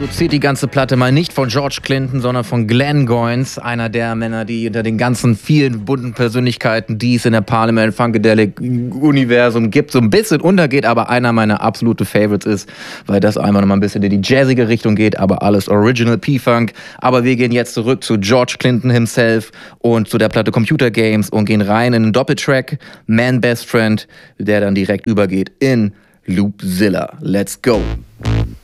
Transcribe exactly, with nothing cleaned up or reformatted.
Produziert die ganze Platte mal nicht von George Clinton, sondern von Glenn Goins, einer der Männer, die unter den ganzen vielen bunten Persönlichkeiten, die es in der Parliament Funkadelic Universum gibt, so ein bisschen untergeht, aber einer meiner absolute Favorites ist, weil das einmal noch mal ein bisschen in die jazzige Richtung geht, aber alles Original P-Funk. Aber wir gehen jetzt zurück zu George Clinton himself und zu der Platte Computer Games und gehen rein in den Doppeltrack Man Best Friend, der dann direkt übergeht in Loopzilla. Let's go!